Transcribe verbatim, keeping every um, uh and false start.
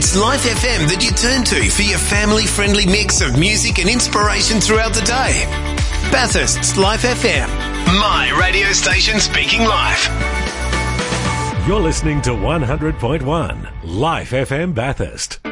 It's Life F M that you turn to for your family-friendly mix of music and inspiration throughout the day. Bathurst's Life F M. My radio station speaking life. You're listening to one hundred point one Life F M Bathurst.